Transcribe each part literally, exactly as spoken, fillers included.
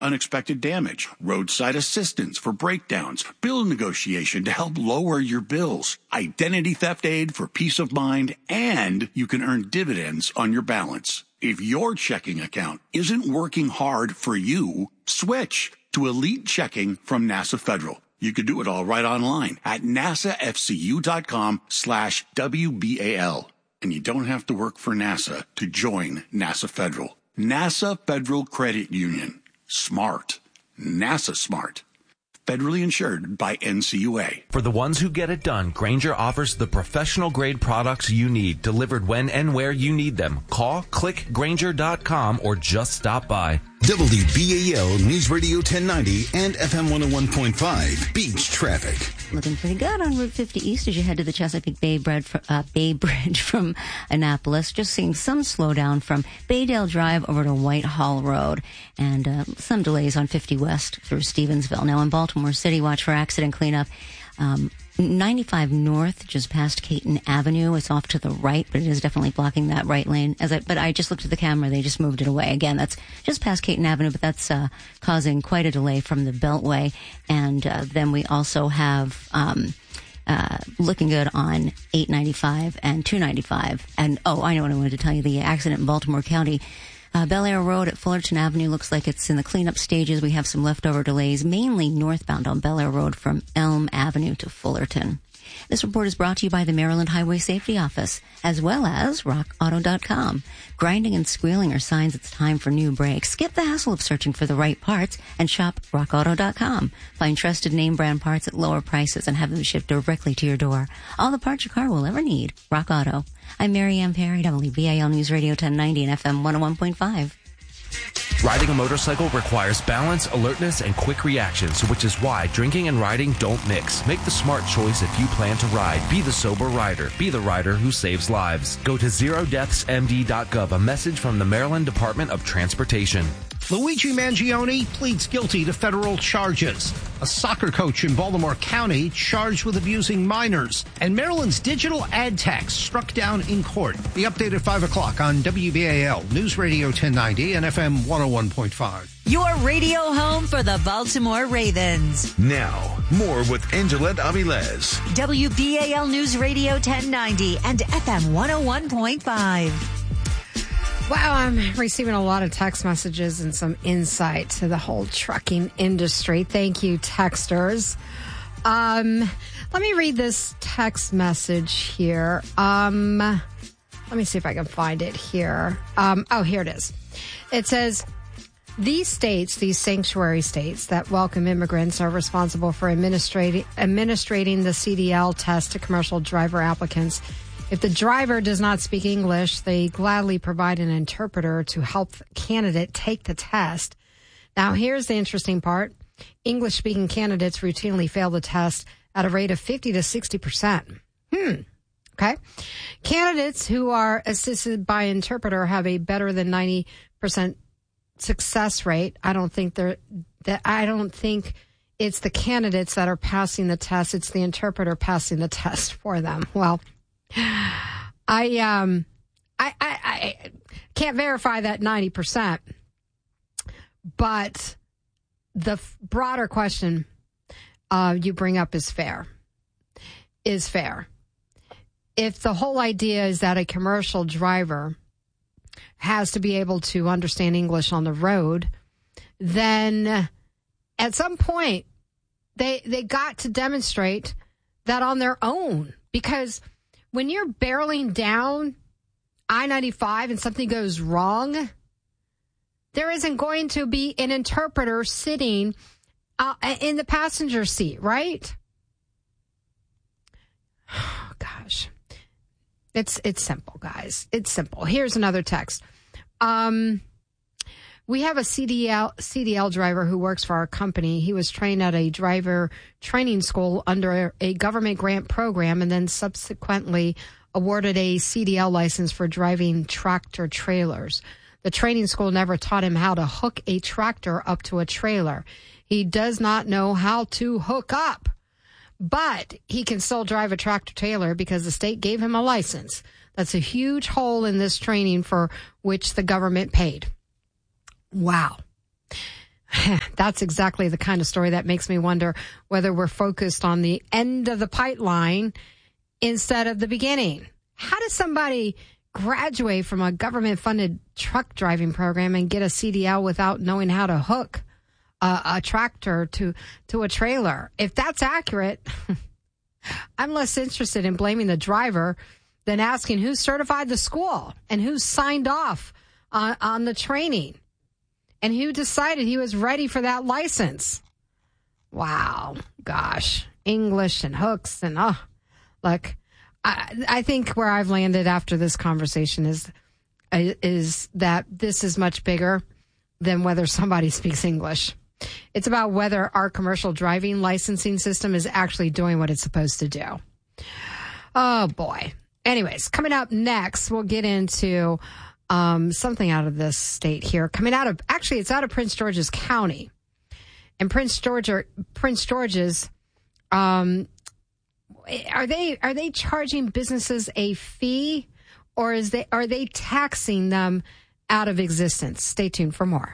unexpected damage, roadside assistance for breakdowns, bill negotiation to help lower your bills, identity theft aid for peace of mind, and you can earn dividends on your balance. If your checking account isn't working hard for you, switch to Elite Checking from NASA Federal. You can do it all right online at nasafcu.com slash WBAL. And you don't have to work for NASA to join NASA Federal. NASA Federal Credit Union. Smart. NASA smart. Federally insured by N C U A. For the ones who get it done, Grainger offers the professional-grade products you need, delivered when and where you need them. Call, click Grainger dot com, or just stop by. W B A L News Radio ten ninety and F M one oh one point five. Beach traffic. Looking pretty good on Route fifty East as you head to the Chesapeake Bay, Bread, uh, Bay Bridge from Annapolis. Just seeing some slowdown from Baydale Drive over to Whitehall Road, and uh, some delays on fifty West through Stevensville. Now in Baltimore City, watch for accident cleanup. Um, ninety-five North, just past Caton Avenue. It's off to the right, but it is definitely blocking that right lane. As I, but I just looked at the camera; they just moved it away. Again, that's just past Caton Avenue, but that's uh, causing quite a delay from the Beltway. And uh, then we also have um, uh, looking good on eight ninety-five and two ninety-five. And oh, I know what I wanted to tell you: the accident in Baltimore County. Uh, Bel Air Road at Fullerton Avenue looks like it's in the cleanup stages. We have some leftover delays, mainly northbound on Bel Air Road from Elm Avenue to Fullerton. This report is brought to you by the Maryland Highway Safety Office, as well as rock auto dot com. Grinding and squealing are signs it's time for new brakes. Skip the hassle of searching for the right parts and shop rock auto dot com. Find trusted name brand parts at lower prices and have them shipped directly to your door. All the parts your car will ever need. Rock Auto. I'm Mary Ann Perry, W B A L News Radio ten ninety and F M one oh one point five. Riding a motorcycle requires balance, alertness, and quick reactions, which is why drinking and riding don't mix. Make the smart choice if you plan to ride. Be the sober rider. Be the rider who saves lives. Go to zero deaths m d dot gov, a message from the Maryland Department of Transportation. Luigi Mangione pleads guilty to federal charges. A soccer coach in Baltimore County charged with abusing minors. And Maryland's digital ad tax struck down in court. The update at five o'clock on W B A L News Radio ten ninety and F M one oh one point five. Your radio home for the Baltimore Ravens. Now, more with Angelette Avilés. W B A L News Radio ten ninety and F M one oh one point five. Wow, I'm receiving a lot of text messages and some insight to the whole trucking industry. Thank you, texters. Um, let me read this text message here. Um, let me see if I can find it here. Um, oh, here it is. It says, these states, these sanctuary states that welcome immigrants are responsible for administrating, administrating the C D L test to commercial driver applicants. If the driver does not speak English, they gladly provide an interpreter to help the candidate take the test. Now, here's the interesting part. English-speaking candidates routinely fail the test at a rate of fifty to sixty percent. Hmm. Okay. Candidates who are assisted by interpreter have a better than ninety percent success rate. I don't think they're that. I don't think it's the candidates that are passing the test. It's the interpreter passing the test for them. Well, I um, I, I, I can't verify that ninety percent, but the f- broader question uh, you bring up is fair. Is fair. If the whole idea is that a commercial driver has to be able to understand English on the road, then at some point they they got to demonstrate that on their own, because when you're barreling down I ninety-five and something goes wrong, there isn't going to be an interpreter sitting uh, in the passenger seat, right? Oh, gosh. It's it's simple, guys. It's simple. Here's another text. Um, we have a C D L C D L driver who works for our company. He was trained at a driver training school under a government grant program and then subsequently awarded a C D L license for driving tractor trailers. The training school never taught him how to hook a tractor up to a trailer. He does not know how to hook up, but he can still drive a tractor trailer because the state gave him a license. That's a huge hole in this training for which the government paid. Wow. That's exactly the kind of story that makes me wonder whether we're focused on the end of the pipeline instead of the beginning. How does somebody graduate from a government-funded truck driving program and get a C D L without knowing how to hook a, a tractor to, to a trailer? If that's accurate, I'm less interested in blaming the driver than asking who certified the school and who signed off on, on the training. And who decided he was ready for that license? Wow. Gosh. English and hooks and, oh, look, I, I think where I've landed after this conversation is, is that this is much bigger than whether somebody speaks English. It's about whether our commercial driving licensing system is actually doing what it's supposed to do. Oh, boy. Anyways, coming up next, we'll get into Um, something out of this state here, coming out of, actually, it's out of Prince George's County. And Prince George, Prince George's, um, are they, are they charging businesses a fee, or is they, are they taxing them out of existence? Stay tuned for more.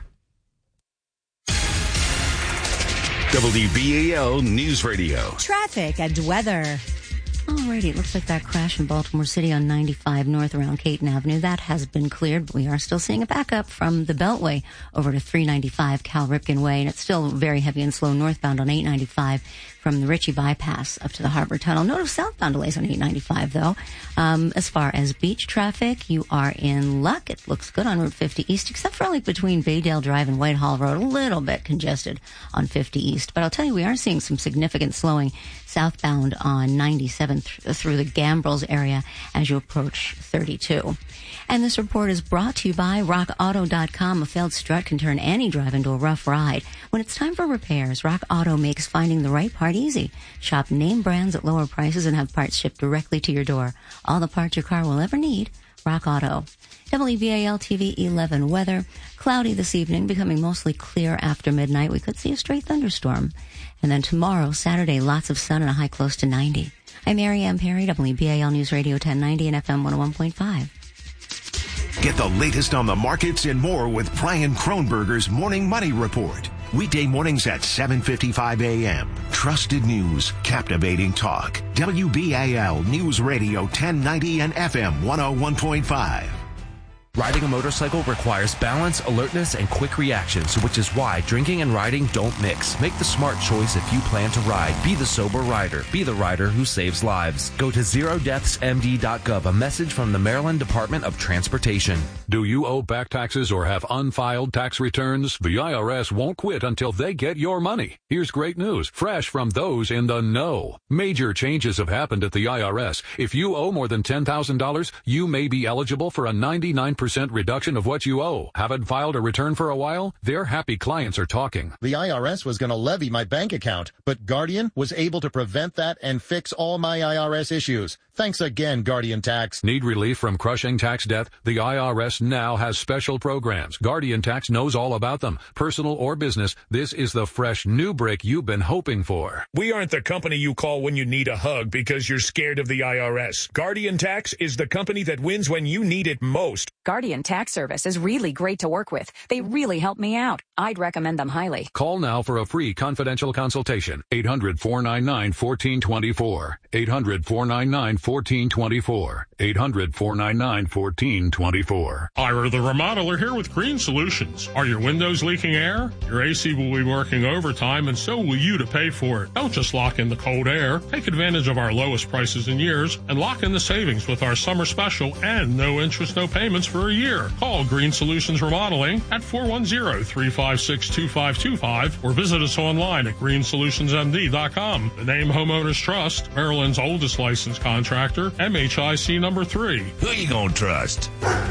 W B A L News Radio. Traffic and weather. Alrighty, it looks like that crash in Baltimore City on ninety-five north around Caton Avenue, that has been cleared, but we are still seeing a backup from the Beltway over to three ninety-five Cal Ripken Way, and it's still very heavy and slow northbound on eight ninety-five from the Ritchie Bypass up to the Harbor Tunnel. No southbound delays on eight ninety-five, though. Um, as far as beach traffic, you are in luck. It looks good on Route fifty East, except for like between Baydale Drive and Whitehall Road, a little bit congested on fifty East. But I'll tell you, we are seeing some significant slowing southbound on ninety-seven th- through the Gambrels area as you approach thirty-two. And this report is brought to you by rock auto dot com. A failed strut can turn any drive into a rough ride. When it's time for repairs, Rock Auto makes finding the right part easy. Shop name brands at lower prices and have parts shipped directly to your door. All the parts your car will ever need. Rock Auto. W B A L T V eleven weather. Cloudy this evening, becoming mostly clear after midnight. We could see a stray thunderstorm. And then tomorrow, Saturday, lots of sun and a high close to ninety. I'm Mary Ann Perry, W B A L News Radio ten ninety and F M one oh one point five. Get the latest on the markets and more with Brian Kronberger's Morning Money Report. Weekday mornings at seven fifty-five a.m. Trusted news, captivating talk. W B A L News Radio ten ninety and F M one oh one point five. Riding a motorcycle requires balance, alertness, and quick reactions, which is why drinking and riding don't mix. Make the smart choice if you plan to ride. Be the sober rider. Be the rider who saves lives. Go to zero deaths m d dot gov. A message from the Maryland Department of Transportation. Do you owe back taxes or have unfiled tax returns? The I R S won't quit until they get your money. Here's great news, fresh from those in the know. Major changes have happened at the I R S. If you owe more than ten thousand dollars, you may be eligible for a ninety-nine percent reduction of what you owe. Haven't filed a return for a while? Their happy clients are talking. The I R S was going to levy my bank account, but Guardian was able to prevent that and fix all my I R S issues. Thanks again, Guardian Tax. Need relief from crushing tax debt? The I R S now has special programs. Guardian Tax knows all about them. Personal or business, this is the fresh new break you've been hoping for. We aren't the company you call when you need a hug because you're scared of the I R S. Guardian Tax is the company that wins when you need it most. Guardian Tax Service is really great to work with. They really help me out. I'd recommend them highly. Call now for a free confidential consultation. eight hundred, four nine nine, one four two four. eight hundred, four nine nine, one four two four. eight hundred, four nine nine, one four two four. Ira the Remodeler here with Green Solutions. Are your windows leaking air? Your A C will be working overtime and so will you to pay for it. Don't just lock in the cold air. Take advantage of our lowest prices in years and lock in the savings with our summer special and no interest, no payments for a year. Call Green Solutions Remodeling at four one zero, three five six, two five two five or visit us online at green solutions m d dot com. The name Homeowners Trust, Maryland's oldest licensed contractor, M H I C number three. Who you gonna trust?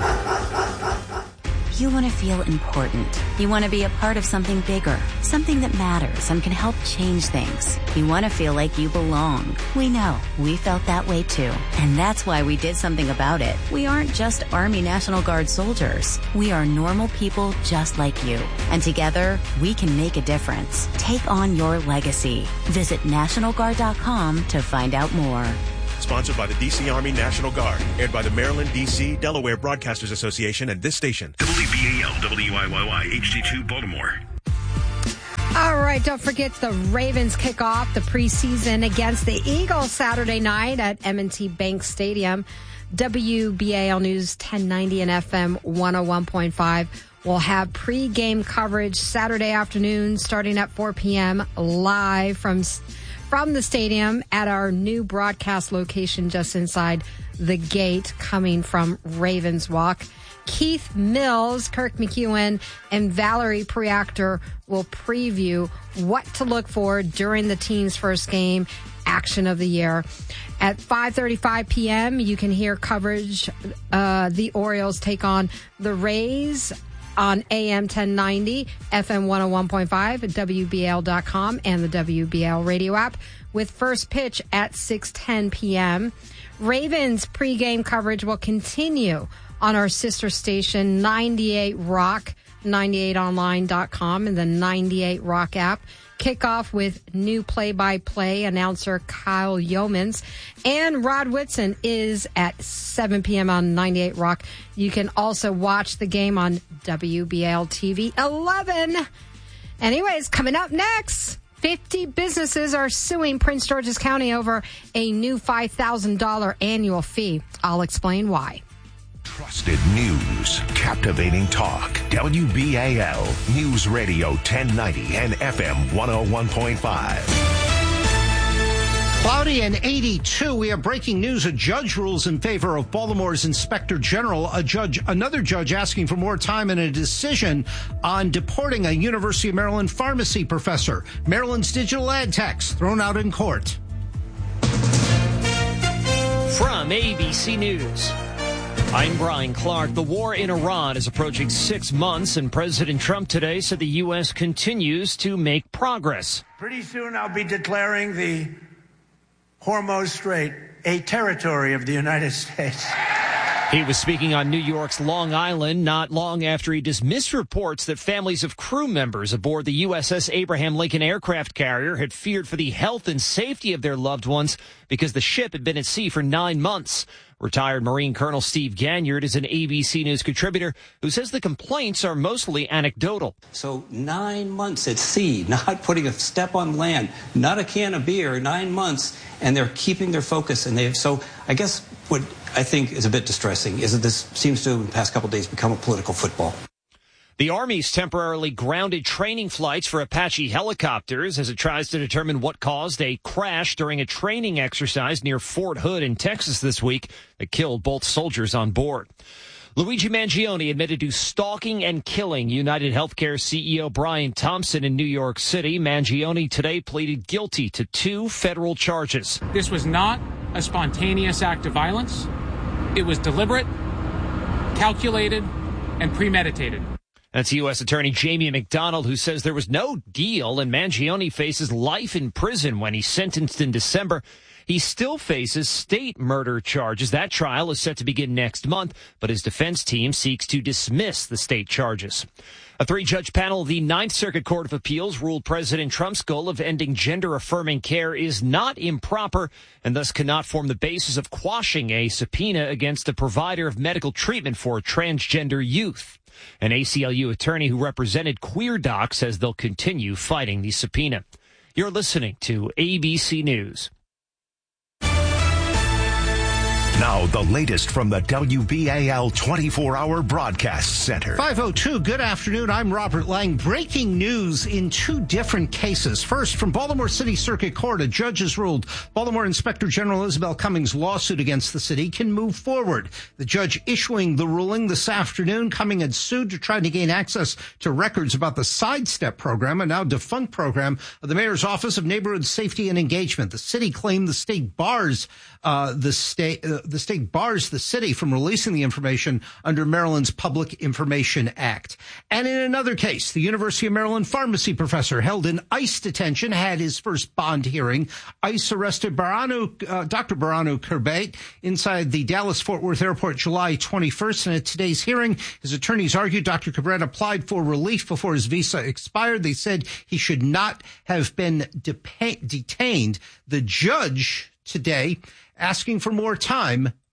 You want to feel important. You want to be a part of something bigger, something that matters and can help change things. You want to feel like you belong. We know. We felt that way too. And that's why we did something about it. We aren't just Army National Guard soldiers. We are normal people just like you. And together, we can make a difference. Take on your legacy. Visit national guard dot com to find out more. Sponsored by the D C Army National Guard. Aired by the Maryland, D C, Delaware Broadcasters Association and this station. W B A L, W I Y Y, H D two, Baltimore. All right, don't forget the Ravens kick off the preseason against the Eagles Saturday night at M and T Bank Stadium. W B A L News ten ninety and F M one oh one point five will have pregame coverage Saturday afternoon starting at four p.m. live from from the stadium at our new broadcast location just inside the gate coming from Ravens Walk. Keith Mills, Kirk McEwen, and Valerie Preactor will preview what to look for during the team's first game, action of the year. At five thirty-five p.m., you can hear coverage. Uh, the Orioles take on the Rays on A M ten ninety, F M one oh one point five, W B L dot com, and the W B L radio app, with first pitch at six ten p.m. Ravens pregame coverage will continue on our sister station, ninety-eight Rock, ninety-eight online dot com, and the ninety-eight Rock app. Kickoff with new play-by-play announcer Kyle Yeomans. And Rod Whitson is at seven p.m. on ninety-eight Rock. You can also watch the game on W B L T V eleven. Anyways, coming up next, fifty businesses are suing Prince George's County over a new five thousand dollars annual fee. I'll explain why. Trusted news, captivating talk. W B A L News Radio ten ninety and F M one oh one point five. Cloudy and eighty-two. We have breaking news. A judge rules in favor of Baltimore's Inspector General. A judge, another judge asking for more time in a decision on deporting a University of Maryland pharmacy professor. Maryland's digital ad techs thrown out in court. From A B C News, I'm Brian Clark. The war in Iran is approaching six months, and President Trump today said the U S continues to make progress. Pretty soon I'll be declaring the Hormuz Strait a territory of the United States. He was speaking on New York's Long Island not long after he dismissed reports that families of crew members aboard the U S S Abraham Lincoln aircraft carrier had feared for the health and safety of their loved ones because the ship had been at sea for nine months. Retired Marine Colonel Steve Ganyard is an A B C News contributor who says the complaints are mostly anecdotal. So nine months at sea, not putting a step on land, not a can of beer, nine months, and they're keeping their focus. And they've so I guess what I think is a bit distressing is that this seems to, in the past couple of days, become a political football. The Army's temporarily grounded training flights for Apache helicopters as it tries to determine what caused a crash during a training exercise near Fort Hood in Texas this week that killed both soldiers on board. Luigi Mangione admitted to stalking and killing United Healthcare C E O Brian Thompson in New York City. Mangione today pleaded guilty to two federal charges. This was not a spontaneous act of violence. It was deliberate, calculated, and premeditated. That's U S Attorney Jamie McDonald, who says there was no deal, and Mangione faces life in prison when he's sentenced in December. He still faces state murder charges. That trial is set to begin next month, but his defense team seeks to dismiss the state charges. A three-judge panel of the Ninth Circuit Court of Appeals ruled President Trump's goal of ending gender-affirming care is not improper and thus cannot form the basis of quashing a subpoena against a provider of medical treatment for transgender youth. An A C L U attorney who represented QueerDoc says they'll continue fighting the subpoena. You're listening to A B C News. Now, the latest from the W B A L twenty-four hour Broadcast Center. five oh two, good afternoon. I'm Robert Lang. Breaking news in two different cases. First, from Baltimore City Circuit Court, a judge has ruled Baltimore Inspector General Isabel Cummings' lawsuit against the city can move forward. The judge issuing the ruling this afternoon. Cummings had sued to try to gain access to records about the Sidestep program, a now defunct program of the Mayor's Office of Neighborhood Safety and Engagement. The city claimed the state bars uh, the state. Uh, The state bars the city from releasing the information under Maryland's Public Information Act. And in another case, the University of Maryland pharmacy professor held in ICE detention had his first bond hearing. ICE arrested Barano, uh, Doctor Barano Kurbait inside the Dallas-Fort Worth Airport July twenty-first. And at today's hearing, his attorneys argued Doctor Kurbait applied for relief before his visa expired. They said he should not have been de- detained. The judge today asking for more time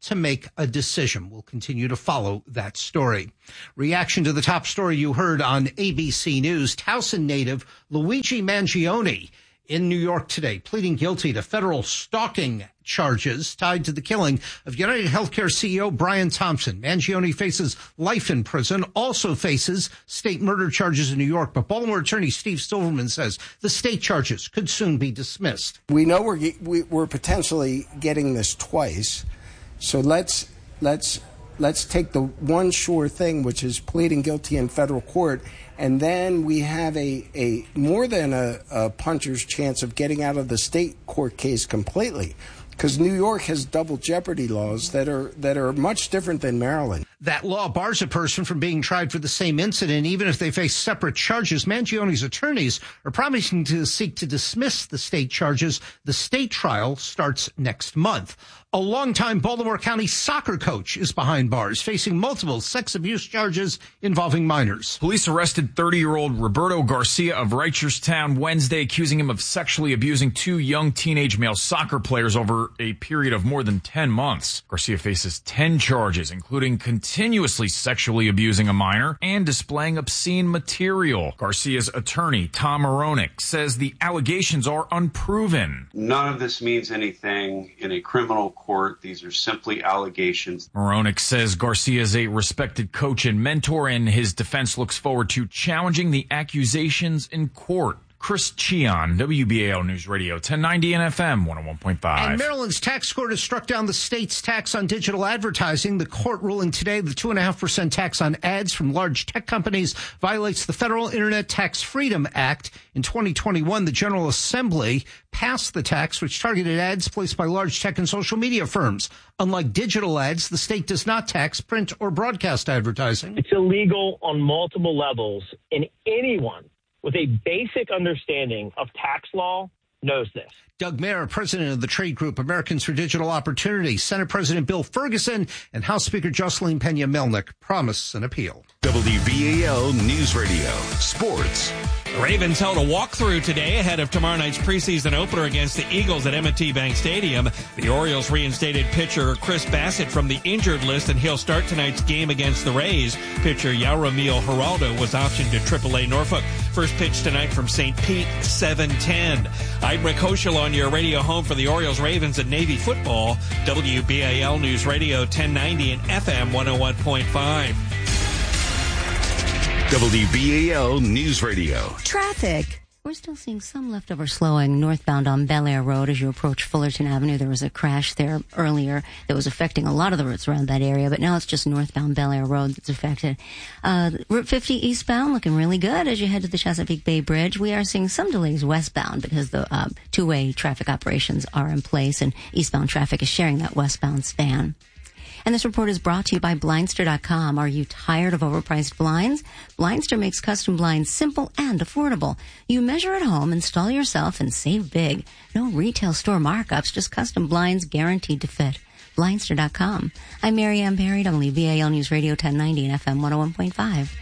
to make a decision. We'll continue to follow that story. Reaction to the top story you heard on A B C News. Towson native Luigi Mangione in New York today, pleading guilty to federal stalking charges tied to the killing of United Healthcare C E O Brian Thompson. Mangione faces life in prison, also faces state murder charges in New York. But Baltimore attorney Steve Silverman says the state charges could soon be dismissed. We know we're we, we're potentially getting this twice, so let's let's let's take the one sure thing, which is pleading guilty in federal court. And then we have a, a more than a, a puncher's chance of getting out of the state court case completely, because New York has double jeopardy laws that are that are much different than Maryland. That law bars a person from being tried for the same incident, even if they face separate charges. Mangione's attorneys are promising to seek to dismiss the state charges. The state trial starts next month. A longtime Baltimore County soccer coach is behind bars, facing multiple sex abuse charges involving minors. Police arrested thirty-year-old Roberto Garcia of Reicherstown Wednesday, accusing him of sexually abusing two young teenage male soccer players over a period of more than ten months. Garcia faces ten charges, including continuously sexually abusing a minor and displaying obscene material. Garcia's attorney, Tom Moronic, says the allegations are unproven. None of this means anything in a criminal court. These are simply allegations. Moronic says Garcia is a respected coach and mentor, and his defense looks forward to challenging the accusations in court. Chris Cheon, W B A L News Radio, ten ninety and F M one oh one point five. And Maryland's tax court has struck down the state's tax on digital advertising. The court ruling today the two point five percent tax on ads from large tech companies violates the Federal Internet Tax Freedom Act. In twenty twenty-one, the General Assembly passed the tax, which targeted ads placed by large tech and social media firms. Unlike digital ads, the state does not tax print or broadcast advertising. It's illegal on multiple levels, and anyone with a basic understanding of tax law knows this. Doug Mayer, president of the trade group Americans for Digital Opportunity, Senate President Bill Ferguson, and House Speaker Jocelyn Pena-Melnick promise an appeal. W B A L News Radio, sports. The Ravens held a walkthrough today ahead of tomorrow night's preseason opener against the Eagles at M and T Bank Stadium. The Orioles reinstated pitcher Chris Bassett from the injured list, and he'll start tonight's game against the Rays. Pitcher Yaramil Geraldo was optioned to triple A Norfolk. First pitch tonight from Saint Pete, seven ten. I'm Rick Hoschel on your radio home for the Orioles, Ravens, and Navy football. W B A L News Radio ten ninety and F M one oh one point five. W B A L News Radio. Traffic. We're still seeing some leftover slowing northbound on Bel Air Road as you approach Fullerton Avenue. There was a crash there earlier that was affecting a lot of the roads around that area, but now it's just northbound Bel Air Road that's affected. Uh, Route fifty eastbound looking really good as you head to the Chesapeake Bay Bridge. We are seeing some delays westbound because the uh, two-way traffic operations are in place, and eastbound traffic is sharing that westbound span. And this report is brought to you by Blindster dot com. Are you tired of overpriced blinds? Blindster makes custom blinds simple and affordable. You measure at home, install yourself, and save big. No retail store markups, just custom blinds guaranteed to fit. Blindster dot com. I'm Mary Ann Perry, W B A L News Radio ten ninety and F M one oh one point five.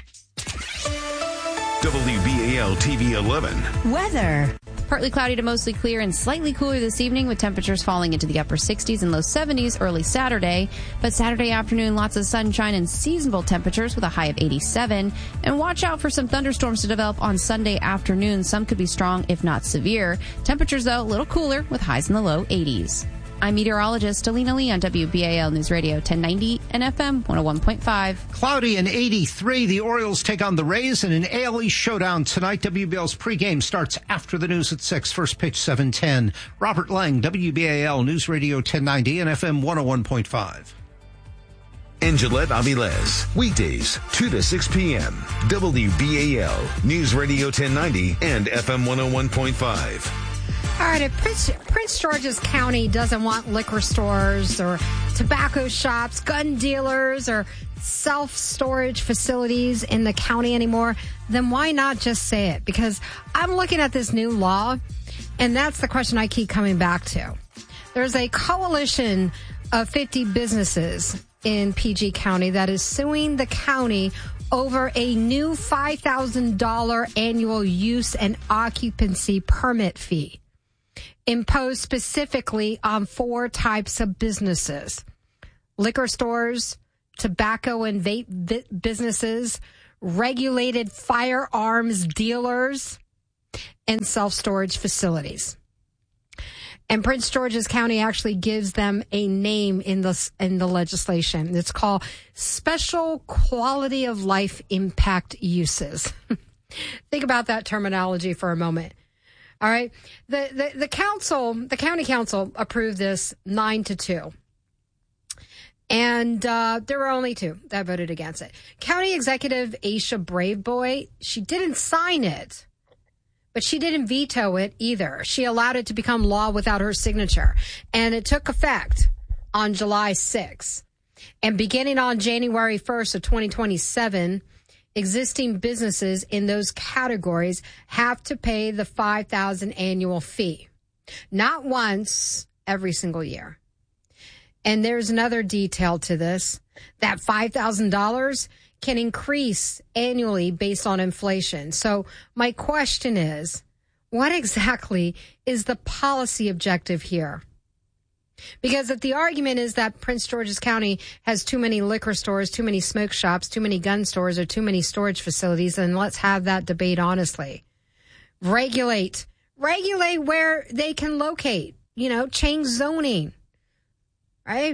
W B A L T V eleven. Weather. Partly cloudy to mostly clear and slightly cooler this evening, with temperatures falling into the upper sixties and low seventies early Saturday. But Saturday afternoon, lots of sunshine and seasonable temperatures with a high of eighty-seven. And watch out for some thunderstorms to develop on Sunday afternoon. Some could be strong, if not severe. Temperatures, though, a little cooler with highs in the low eighties. I'm meteorologist Alina Lee on W B A L News Radio ten ninety and F M one oh one point five. Cloudy and eighty-three. The Orioles take on the Rays in an A L East showdown tonight. W B L's pregame starts after the news at six. First pitch seven ten. Robert Lang, W B A L News Radio ten ninety and F M one oh one point five. And Gillette Aviles, weekdays, two to six p.m. W B A L News Radio ten ninety and F M one oh one point five. All right, if Prince, Prince George's County doesn't want liquor stores or tobacco shops, gun dealers, or self-storage facilities in the county anymore, then why not just say it? Because I'm looking at this new law, and that's the question I keep coming back to. There's a coalition of fifty businesses in P G County that is suing the county over a new five thousand dollars annual use and occupancy permit fee imposed specifically on four types of businesses: liquor stores, tobacco and vape vi- businesses, regulated firearms dealers, and self-storage facilities. And Prince George's County actually gives them a name in the, in the legislation. It's called Special Quality of Life Impact Uses. Think about that terminology for a moment. All right. The, the, the council, the county council approved this nine to two. And uh, there were only two that voted against it. County Executive Aisha Braveboy, she didn't sign it. But she didn't veto it either. She allowed it to become law without her signature. And it took effect on July sixth. And beginning on January first of twenty twenty-seven, existing businesses in those categories have to pay the five thousand dollars annual fee. Not once, every single year. And there's another detail to this. That five thousand dollars can increase annually based on inflation. So my question is, what exactly is the policy objective here? Because if the argument is that Prince George's County has too many liquor stores, too many smoke shops, too many gun stores, or too many storage facilities, then let's have that debate honestly. Regulate. Regulate where they can locate. You know, change zoning. Right?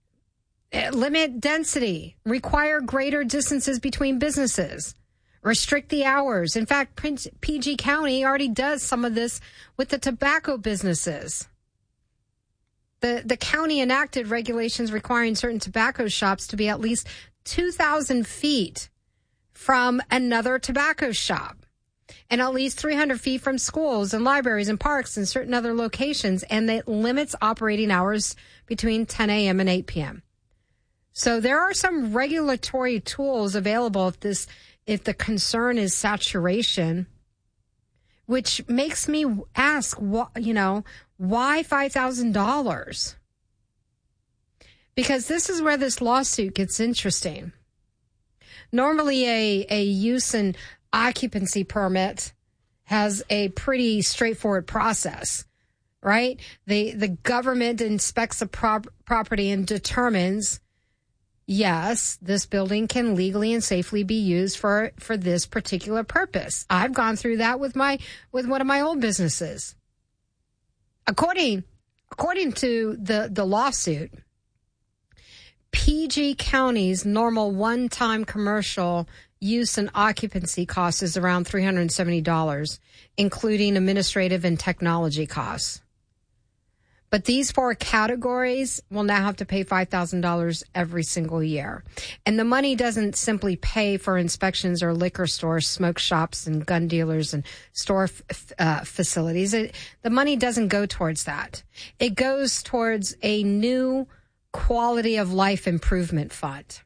Limit density, require greater distances between businesses, restrict the hours. In fact, Prince, P G County already does some of this with the tobacco businesses. The, the county enacted regulations requiring certain tobacco shops to be at least two thousand feet from another tobacco shop and at least three hundred feet from schools and libraries and parks and certain other locations. And it limits operating hours between ten a.m. and eight p.m. So there are some regulatory tools available if this, if the concern is saturation, which makes me ask, what, you know, why five thousand dollars? Because this is where this lawsuit gets interesting. Normally a, a use and occupancy permit has a pretty straightforward process, right? The, the government inspects a prop, property and determines, yes, this building can legally and safely be used for, for this particular purpose. I've gone through that with my, with one of my old businesses. According, according to the, the lawsuit, P G County's normal one-time commercial use and occupancy cost is around three hundred seventy dollars, including administrative and technology costs. But these four categories will now have to pay five thousand dollars every single year. And the money doesn't simply pay for inspections or liquor stores, smoke shops, and gun dealers and store f- uh, facilities. It, the money doesn't go towards that. It goes towards a new quality of life improvement fund.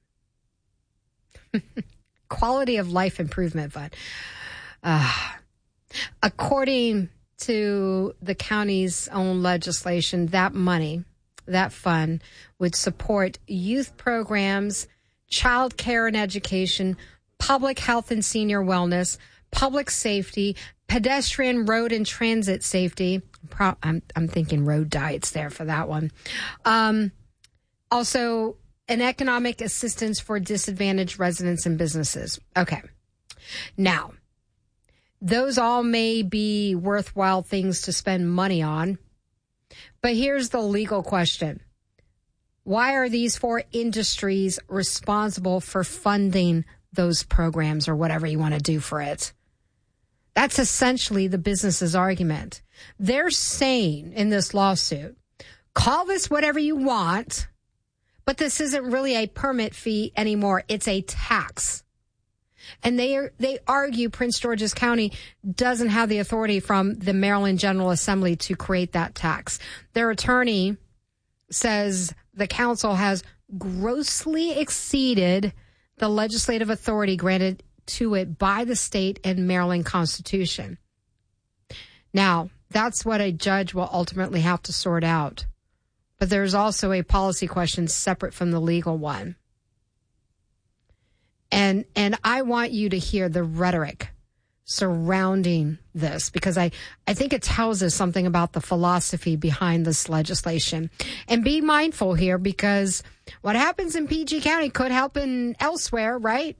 Quality of life improvement fund. Uh, according to the county's own legislation, that money, that fund, would support youth programs, child care and education, public health and senior wellness, public safety, pedestrian road and transit safety. I'm, I'm thinking road diets there for that one. Um, also, an economic assistance for disadvantaged residents and businesses. Okay. Now, those all may be worthwhile things to spend money on. But here's the legal question. Why are these four industries responsible for funding those programs or whatever you want to do for it? That's essentially the business's argument. They're saying in this lawsuit, call this whatever you want, but this isn't really a permit fee anymore. It's a tax. And they are, they argue Prince George's County doesn't have the authority from the Maryland General Assembly to create that tax. Their attorney says the council has grossly exceeded the legislative authority granted to it by the state and Maryland Constitution. Now, that's what a judge will ultimately have to sort out. But there's also a policy question separate from the legal one. And and I want you to hear the rhetoric surrounding this, because I, I think it tells us something about the philosophy behind this legislation. And be mindful here, because what happens in P G County could happen elsewhere, right?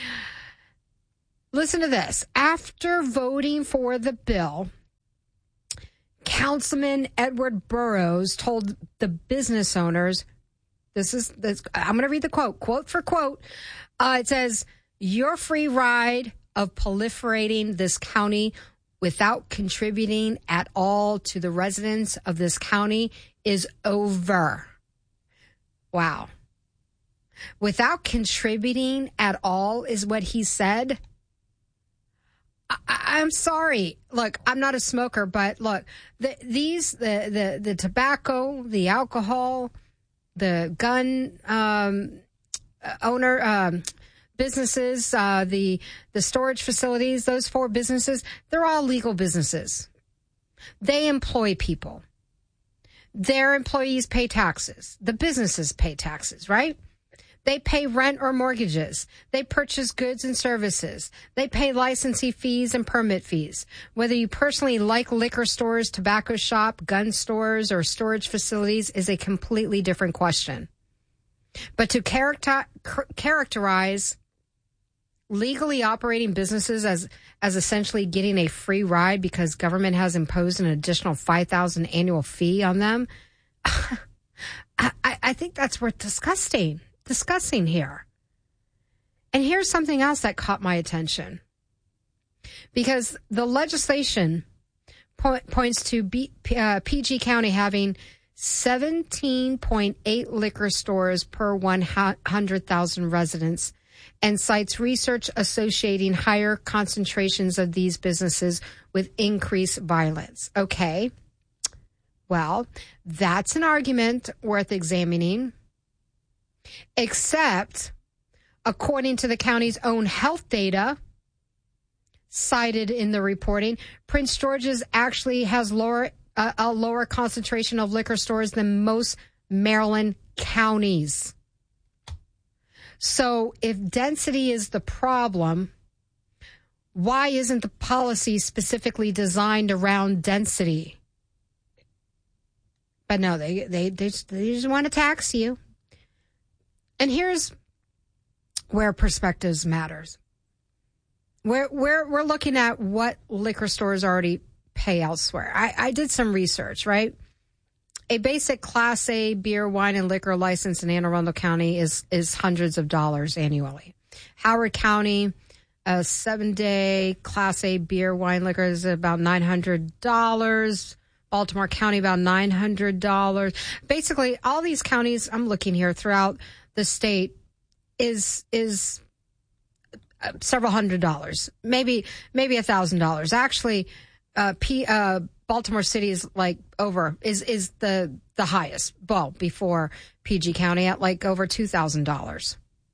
Listen to this. After voting for the bill, Councilman Edward Burrows told the business owners, this is, this, I'm going to read the quote, quote for quote. Uh, it says, "Your free ride of proliferating this county without contributing at all to the residents of this county is over." Wow. Without contributing at all is what he said. I, I'm sorry. Look, I'm not a smoker, but look, the, these, the, the, the tobacco, the alcohol, the gun um, owner, um, businesses, uh, the the storage facilities, those four businesses, they're all legal businesses. They employ people. Their employees pay taxes. The businesses pay taxes, right? They pay rent or mortgages. They purchase goods and services. They pay licensing fees and permit fees. Whether you personally like liquor stores, tobacco shop, gun stores, or storage facilities is a completely different question. But to character, characterize legally operating businesses as as essentially getting a free ride because government has imposed an additional five thousand dollars annual fee on them, I, I think that's worth discussing, discussing here. And here's something else that caught my attention. Because the legislation po- points to B, uh, P G County having seventeen point eight liquor stores per one hundred thousand residents, and cites research associating higher concentrations of these businesses with increased violence. Okay. Well, that's an argument worth examining. Except, according to the county's own health data cited in the reporting, Prince George's actually has lower uh, a lower concentration of liquor stores than most Maryland counties. So if density is the problem, why isn't the policy specifically designed around density? But no, they they they just, they just want to tax you. And here's where perspectives matters. We're we're we're looking at what liquor stores already pay elsewhere. I, I did some research, right? A basic Class A beer, wine, and liquor license in Anne Arundel County is is hundreds of dollars annually. Howard County, a seven-day Class A beer, wine, liquor is about nine hundred dollars. Baltimore County, about nine hundred dollars. Basically, all these counties, I'm looking here throughout the state, is is several hundred dollars, maybe maybe a thousand dollars. Actually, uh, P, uh, Baltimore City is like over is is the the highest. Well, before P G County at like over two thousand dollars.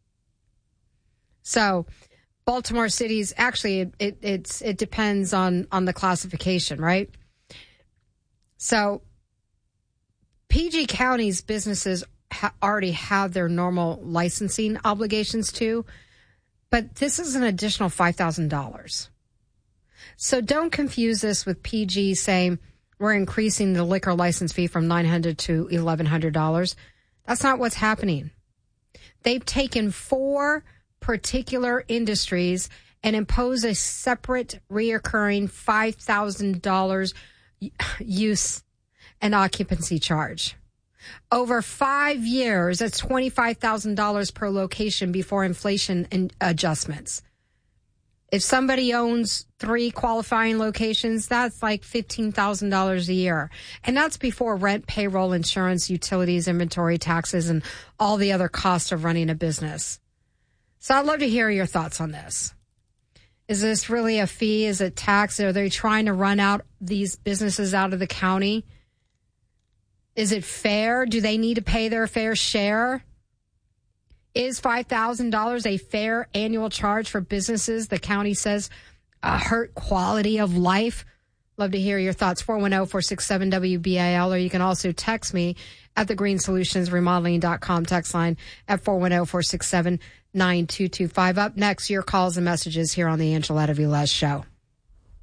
So, Baltimore City's actually it, it it's it depends on on the classification, right? So, P G County's businesses ha- already have their normal licensing obligations too, but this is an additional five thousand dollars. So don't confuse this with P G saying we're increasing the liquor license fee from nine hundred dollars to eleven hundred dollars. That's not what's happening. They've taken four particular industries and imposed a separate reoccurring five thousand dollars use and occupancy charge. Over five years, that's twenty-five thousand dollars per location before inflation and adjustments. If somebody owns three qualifying locations, that's like fifteen thousand dollars a year. And that's before rent, payroll, insurance, utilities, inventory, taxes, and all the other costs of running a business. So I'd love to hear your thoughts on this. Is this really a fee? Is it tax? Are they trying to run out these businesses out of the county? Is it fair? Do they need to pay their fair share? Is five thousand dollars a fair annual charge for businesses the county says uh, hurt quality of life? Love to hear your thoughts. four one zero, four six seven, W B I L, or you can also text me at the green solutions remodeling dot com text line at four one zero, four six seven, nine two two five. Up next, your calls and messages here on the Angeletta Velez Show.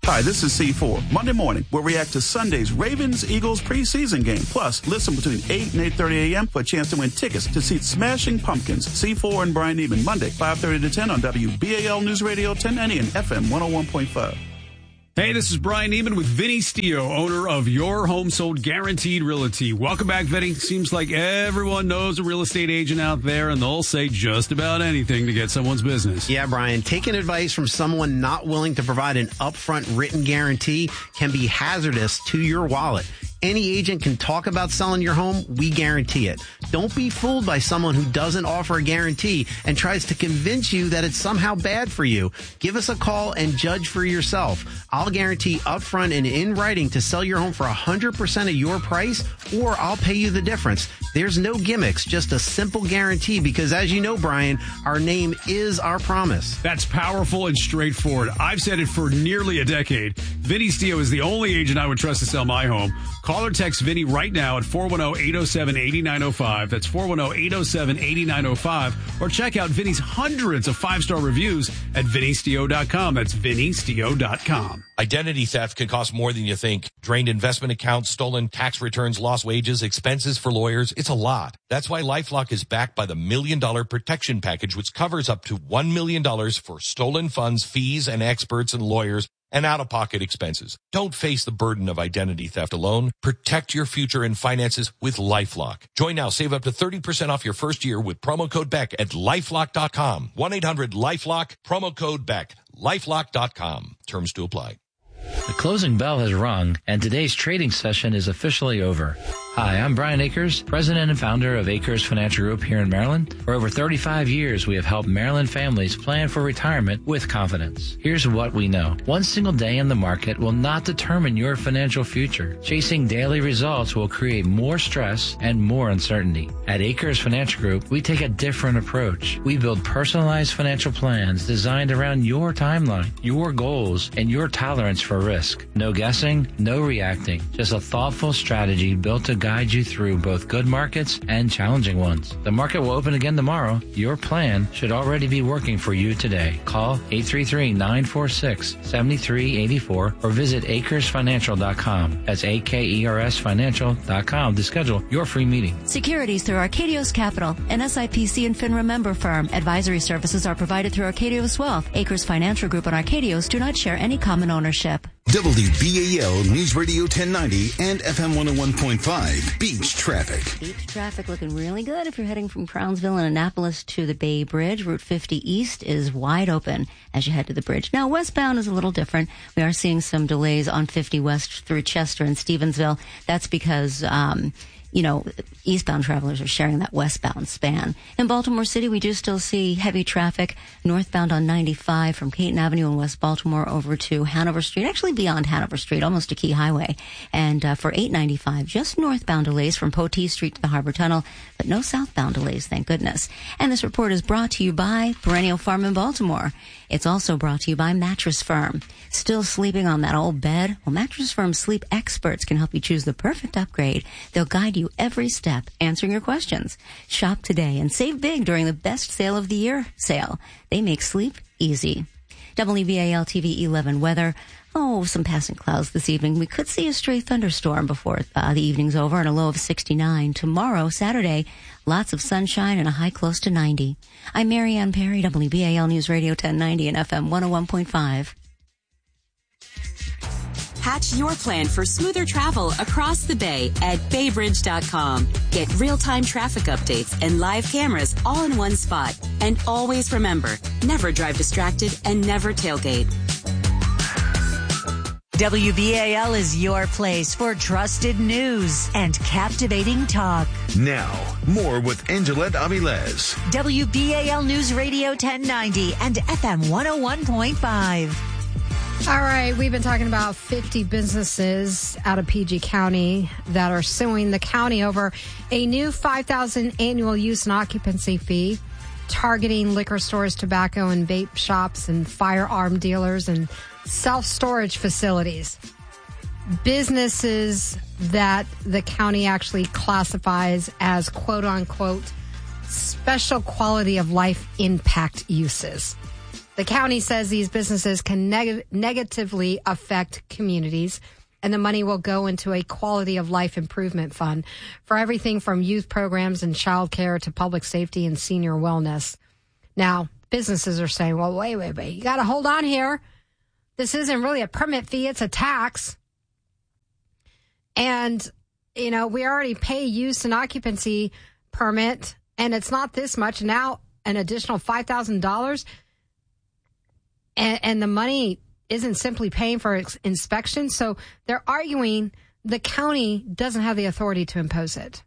Hi, this is C four. Monday morning, we'll react to Sunday's Ravens-Eagles preseason game. Plus, listen between eight and eight thirty a.m. for a chance to win tickets to see Smashing Pumpkins. C four and Brian Neiman, Monday, five thirty to ten on W B A L News Radio ten ninety and F M one oh one point five. Hey, this is Brian Neiman with Vinny Stio, owner of Your Home Sold Guaranteed Realty. Welcome back, Vinny. Seems like everyone knows a real estate agent out there, and they'll say just about anything to get someone's business. Yeah, Brian, taking advice from someone not willing to provide an upfront written guarantee can be hazardous to your wallet. Any agent can talk about selling your home. We guarantee it. Don't be fooled by someone who doesn't offer a guarantee and tries to convince you that it's somehow bad for you. Give us a call and judge for yourself. I'll guarantee upfront and in writing to sell your home for one hundred percent of your price, or I'll pay you the difference. There's no gimmicks, just a simple guarantee because, as you know, Brian, our name is our promise. That's powerful and straightforward. I've said it for nearly a decade. Vinny Stio is the only agent I would trust to sell my home. Call or text Vinny right now at four one zero, eight zero seven, eight nine zero five. That's four one zero, eight zero seven, eight nine zero five. Or check out Vinny's hundreds of five-star reviews at vinny stio dot com. That's vinny stio dot com. Identity theft can cost more than you think. Drained investment accounts, stolen tax returns, lost wages, expenses for lawyers. It's a lot. That's why LifeLock is backed by the Million Dollar Protection Package, which covers up to one million dollars for stolen funds, fees, and experts and lawyers, and out-of-pocket expenses. Don't face the burden of identity theft alone. Protect your future and finances with LifeLock. Join now. Save up to thirty percent off your first year with promo code Beck at lifelock dot com. one eight hundred lifelock, promo code Beck. lifelock dot com. Terms to apply. The closing bell has rung, and today's trading session is officially over. Hi, I'm Brian Akers, president and founder of Akers Financial Group here in Maryland. For over thirty-five years, we have helped Maryland families plan for retirement with confidence. Here's what we know. One single day in the market will not determine your financial future. Chasing daily results will create more stress and more uncertainty. At Akers Financial Group, we take a different approach. We build personalized financial plans designed around your timeline, your goals, and your tolerance for risk. No guessing, no reacting. Just a thoughtful strategy built to guide you through both good markets and challenging ones. The market will open again tomorrow. Your plan should already be working for you today. Call eight three three, nine four six, seven three eight four or visit akers financial dot com. That's A K E R S financial dot com to schedule your free meeting. Securities through Arcadios Capital, an S I P C and FINRA member firm. Advisory services are provided through Arcadios Wealth. Akers Financial Group and Arcadios do not share any common ownership. W B A L News Radio ten ninety and F M one oh one point five. Beach traffic. Beach traffic looking really good if you're heading from Crownsville and Annapolis to the Bay Bridge. Route fifty East is wide open as you head to the bridge. Now, westbound is a little different. We are seeing some delays on fifty West through Chester and Stevensville. That's because, um, you know, eastbound travelers are sharing that westbound span. In Baltimore City, we do still see heavy traffic northbound on ninety-five from Caton Avenue in West Baltimore over to Hanover Street, actually beyond Hanover Street, almost to Key Highway. And uh, for eight ninety-five, just northbound delays from Poteet Street to the Harbor Tunnel, but no southbound delays, thank goodness. And this report is brought to you by Perennial Farm in Baltimore. It's also brought to you by Mattress Firm. Still sleeping on that old bed? Well, Mattress Firm's sleep experts can help you choose the perfect upgrade. They'll guide you every step, answering your questions. Shop today and save big during the best sale of the year sale. They make sleep easy. W B A L T V eleven weather. Oh, some passing clouds this evening. We could see a stray thunderstorm before uh, the evening's over and a low of sixty-nine. Tomorrow, Saturday, lots of sunshine and a high close to ninety. I'm Marianne Perry, W B A L News Radio ten ninety and F M one oh one point five. Hatch your plan for smoother travel across the bay at bay bridge dot com. Get real-time traffic updates and live cameras all in one spot. And always remember, never drive distracted and never tailgate. W B A L is your place for trusted news and captivating talk. Now, more with Angelette Avilés. W B A L News Radio ten ninety and F M one oh one point five. All right, we've been talking about fifty businesses out of P G County that are suing the county over a new five thousand dollars annual use and occupancy fee, targeting liquor stores, tobacco and vape shops, and firearm dealers and self-storage facilities. Businesses that the county actually classifies as quote-unquote special quality of life impact uses. The county says these businesses can neg- negatively affect communities, and the money will go into a quality of life improvement fund for everything from youth programs and child care to public safety and senior wellness. Now, businesses are saying, well, wait, wait, wait, you got to hold on here. This isn't really a permit fee, it's a tax. And, you know, we already pay use and occupancy permit, and it's not this much. Now, an additional five thousand dollars, and, and the money isn't simply paying for ex- inspection. So they're arguing the county doesn't have the authority to impose it.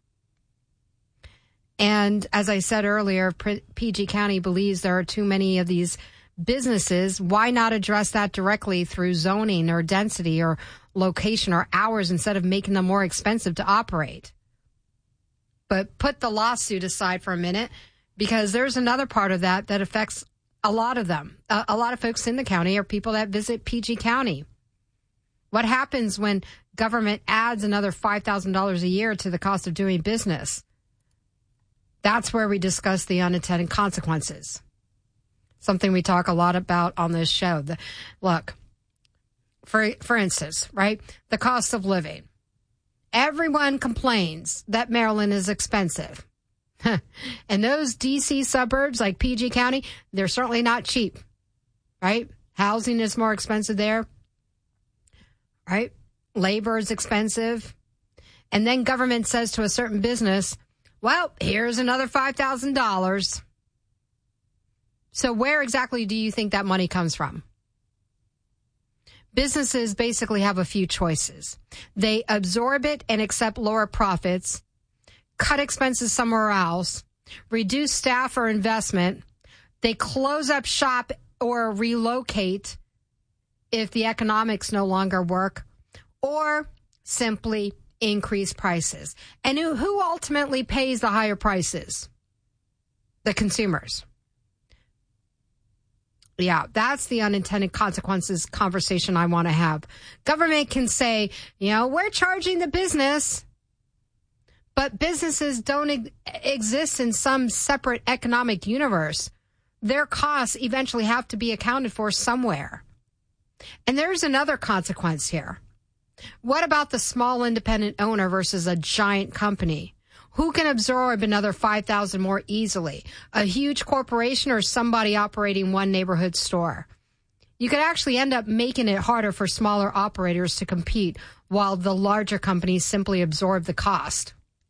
And as I said earlier, P G County believes there are too many of these businesses. Why not address that directly through zoning or density or location or hours instead of making them more expensive to operate? But put the lawsuit aside for a minute, because there's another part of that that affects a lot of them. A, a lot of folks in the county are people that visit P G County. What happens when government adds another five thousand dollars a year to the cost of doing business? That's where we discuss the unintended consequences. Something we talk a lot about on this show. The, look, for for instance, right, the cost of living. Everyone complains that Maryland is expensive. And those D C suburbs like P G County, they're certainly not cheap, right? Housing is more expensive there, right? Labor is expensive. And then government says to a certain business, well, here's another five thousand dollars. So where exactly do you think that money comes from? Businesses basically have a few choices. They absorb it and accept lower profits, cut expenses somewhere else, reduce staff or investment. They close up shop or relocate if the economics no longer work, or simply increase prices. And who, who ultimately pays the higher prices? The consumers. Yeah, that's the unintended consequences conversation I want to have. Government can say, you know, we're charging the business, but businesses don't ex- exist in some separate economic universe. Their costs eventually have to be accounted for somewhere. And there's another consequence here. What about the small independent owner versus a giant company? Who can absorb another five thousand dollars more easily? A huge corporation or somebody operating one neighborhood store? You could actually end up making it harder for smaller operators to compete while the larger companies simply absorb the cost.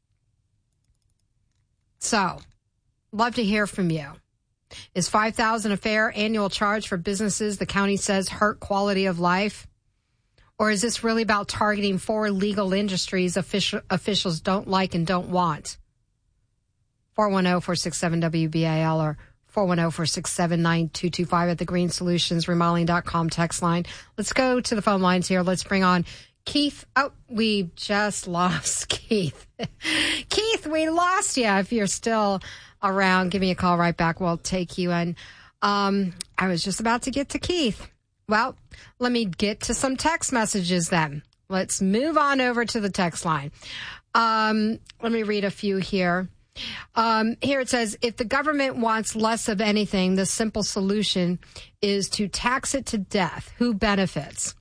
So, love to hear from you. Is five thousand dollars a fair annual charge for businesses the county says hurt quality of life? Or is this really about targeting four legal industries official, officials don't like and don't want? four one zero, four six seven, W B A L or four one zero, four six seven, nine two two five at the Green Solutions Remodeling dot com text line. Let's go to the phone lines here. Let's bring on Keith. Oh, we just lost Keith. Keith, we lost you. If you're still around, give me a call right back. We'll take you in. Um, I was just about to get to Keith. Well, let me get to some text messages then. Let's move on over to the text line. Um, let me read a few here. Um, here it says, if the government wants less of anything, the simple solution is to tax it to death. Who benefits?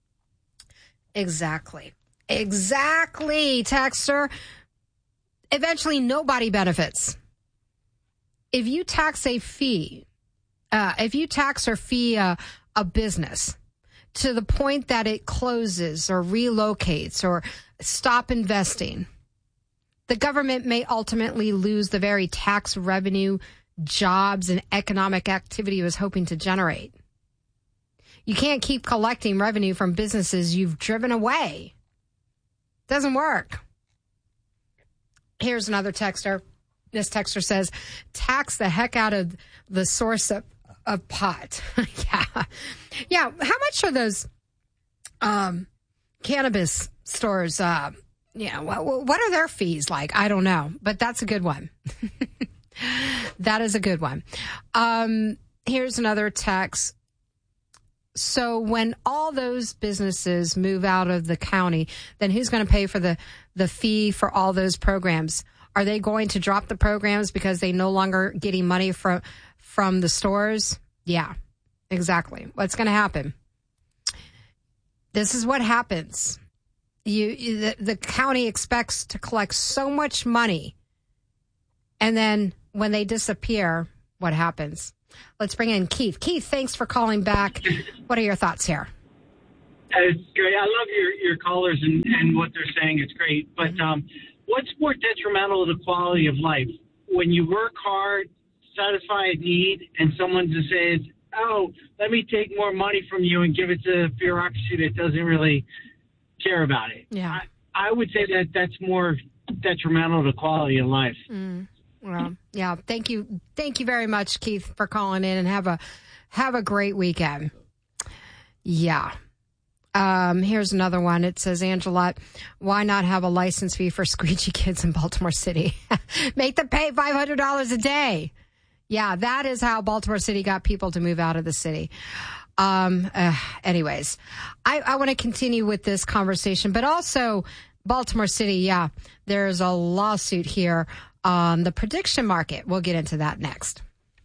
Exactly. Exactly, Texter. Eventually, nobody benefits. If you tax a fee, uh, if you tax or fee a, a business to the point that it closes or relocates or stop investing, the government may ultimately lose the very tax revenue, jobs, and economic activity it was hoping to generate. You can't keep collecting revenue from businesses you've driven away. Doesn't work. Here's another texter. This texter says, tax the heck out of the source of, of pot. yeah. Yeah. How much are those um, cannabis stores? Uh, yeah. What, what are their fees like? I don't know, but that's a good one. That is a good one. Um, here's another text. So when all those businesses move out of the county, then who's going to pay for the, the fee for all those programs? Are they going to drop the programs because they no longer getting money from from the stores? Yeah, exactly what's going to happen. This is what happens. You, you the, the county expects to collect so much money, and then when they disappear, what happens? Let's bring in Keith. Keith, thanks for calling back. What are your thoughts here? It's great. I love your, your callers and, and what they're saying. It's great. But um, what's more detrimental to the quality of life? When you work hard, satisfy a need, and someone just says, oh, let me take more money from you and give it to a bureaucracy that doesn't really care about it. Yeah. I, I would say that that's more detrimental to quality of life. Mm. Well, yeah. Thank you. Thank you very much, Keith, for calling in, and have a have a great weekend. Yeah. Um, here's another one. It says, Angela, why not have a license fee for squeegee kids in Baltimore City? Make them pay five hundred dollars a day. Yeah, that is how Baltimore City got people to move out of the city. Um, uh, anyways, I, I want to continue with this conversation, but also Baltimore City. Yeah, there's a lawsuit here on the prediction market. We'll get into that next.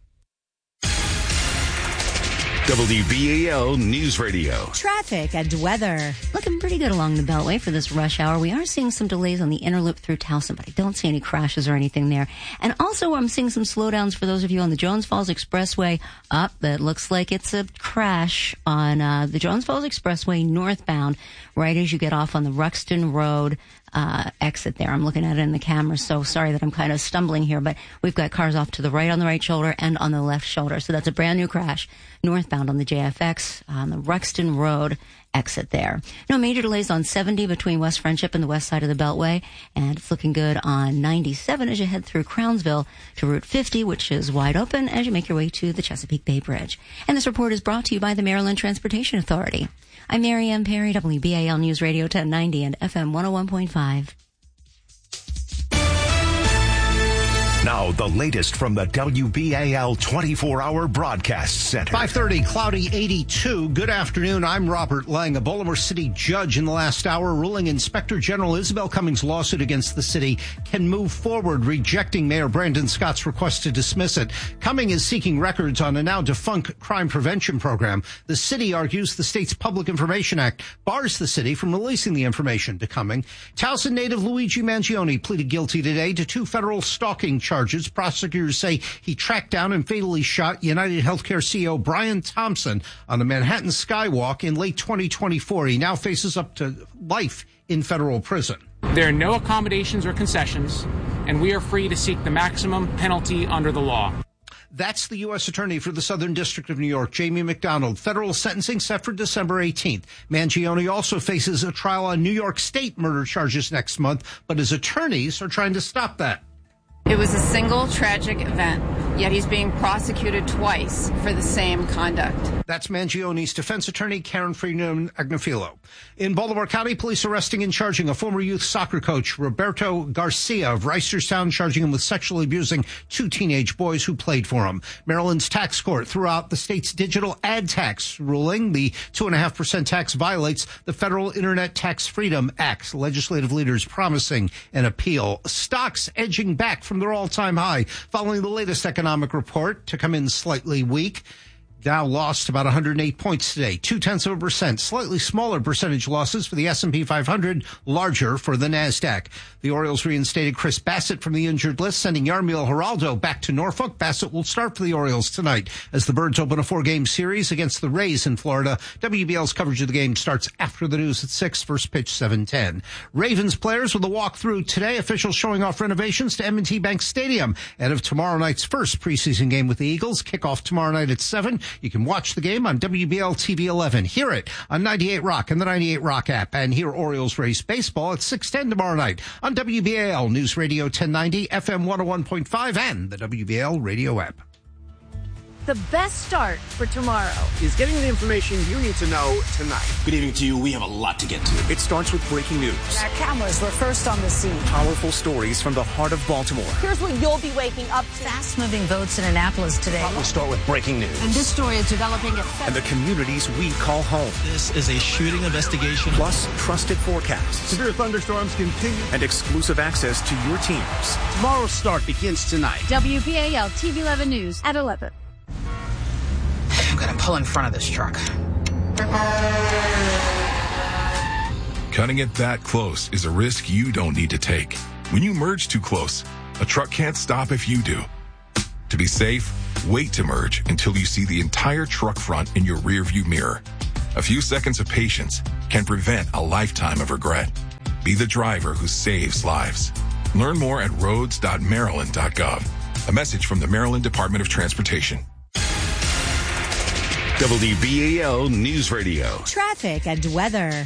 W B A L News Radio. Traffic and weather. Looking pretty good along the Beltway for this rush hour. We are seeing some delays on the inner loop through Towson, but I don't see any crashes or anything there. And also I'm seeing some slowdowns for those of you on the Jones Falls Expressway. Up, it looks like it's a crash on uh, the Jones Falls Expressway northbound, right as you get off on the Ruxton Road uh exit there. I'm looking at it in the camera, so sorry that I'm kind of stumbling here, but we've got cars off to the right on the right shoulder and on the left shoulder. So that's a brand new crash northbound on the J F X on the Ruxton Road exit there. No major delays on seventy between West Friendship and the west side of the Beltway, and it's looking good on ninety-seven as you head through Crownsville to Route fifty, which is wide open as you make your way to the Chesapeake Bay Bridge. And this report is brought to you by the Maryland Transportation Authority. I'm Mary Ann Perry, W B A L News Radio ten ninety and F M one oh one point five. Now, the latest from the W B A L twenty-four hour Broadcast Center. five thirty, cloudy eighty-two. Good afternoon. I'm Robert Lang. A Baltimore City judge in the last hour ruling Inspector General Isabel Cummings' lawsuit against the city can move forward, rejecting Mayor Brandon Scott's request to dismiss it. Cummings is seeking records on a now defunct crime prevention program. The city argues the state's Public Information Act bars the city from releasing the information to Cummings. Towson native Luigi Mangione pleaded guilty today to two federal stalking charges. Charges. Prosecutors say he tracked down and fatally shot United Healthcare C E O Brian Thompson on the Manhattan Skywalk in late twenty twenty-four. He now faces up to life in federal prison. There are no accommodations or concessions, and we are free to seek the maximum penalty under the law. That's the U S Attorney for the Southern District of New York, Jamie McDonald. Federal sentencing set for December eighteenth. Mangione also faces a trial on New York State murder charges next month, but his attorneys are trying to stop that. It was a single tragic event, yet he's being prosecuted twice for the same conduct. That's Mangione's defense attorney, Karen Freeman Agnafilo. In Baltimore County, police arresting and charging a former youth soccer coach, Roberto Garcia of Reisterstown, charging him with sexually abusing two teenage boys who played for him. Maryland's tax court threw out the state's digital ad tax ruling. The two point five percent tax violates the Federal Internet Tax Freedom Act. Legislative leaders promising an appeal. Stocks edging back from their all-time high following the latest economic report to come in slightly weak. Dow lost about one hundred eight points today, two-tenths of a percent. Slightly smaller percentage losses for the S and P five hundred, larger for the NASDAQ. The Orioles reinstated Chris Bassett from the injured list, sending Yarmiel Geraldo back to Norfolk. Bassett will start for the Orioles tonight as the Birds open a four-game series against the Rays in Florida. W B L's coverage of the game starts after the news at six, first pitch seven ten. Ravens players with a walkthrough today. Officials showing off renovations to M and T Bank Stadium ahead of tomorrow night's first preseason game with the Eagles. Kickoff tomorrow night at seven. You can watch the game on W B L T V eleven. Hear it on ninety-eight Rock and the ninety-eight Rock app. And hear Orioles Race baseball at six ten tomorrow night on W B A L News Radio ten ninety, F M one oh one point five, and the W B L radio app. The best start for tomorrow is getting the information you need to know tonight. Good evening to you. We have a lot to get to. It starts with breaking news. Our cameras were first on the scene. Powerful stories from the heart of Baltimore. Here's what you'll be waking up to. Fast-moving votes in Annapolis today. We'll start with breaking news. And this story is developing at and the communities we call home. This is a shooting investigation. Plus, trusted forecasts. Severe thunderstorms continue. And exclusive access to your teams. Tomorrow's start begins tonight. W B A L T V eleven News at eleven. I'm going to pull in front of this truck. Cutting it that close is a risk you don't need to take. When you merge too close, a truck can't stop if you do. To be safe, wait to merge until you see the entire truck front in your rearview mirror. A few seconds of patience can prevent a lifetime of regret. Be the driver who saves lives. Learn more at roads dot maryland dot gov. A message from the Maryland Department of Transportation. W B A L News Radio. Traffic and weather.